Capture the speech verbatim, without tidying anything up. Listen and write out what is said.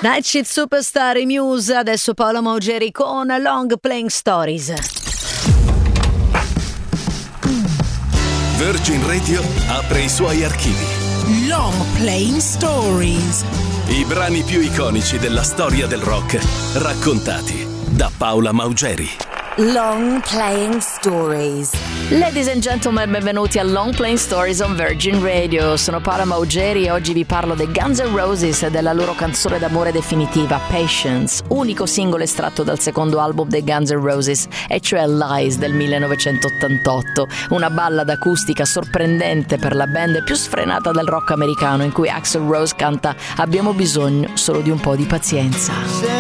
Night Shift Superstar i Muse, adesso Paolo Maugeri con Long Playing Stories. Virgin Radio apre i suoi archivi. Long Playing Stories. I brani più iconici della storia del rock, raccontati da Paola Maugeri. Long Playing Stories. Ladies and gentlemen, benvenuti a Long Playing Stories on Virgin Radio. Sono Paola Maugeri e oggi vi parlo dei Guns N' Roses e della loro canzone d'amore definitiva, Patience, unico singolo estratto dal secondo album dei Guns N' Roses, e cioè Lies del millenovecentottantotto, una ballad acustica sorprendente per la band più sfrenata del rock americano, in cui Axl Rose canta "Abbiamo bisogno solo di un po' di pazienza".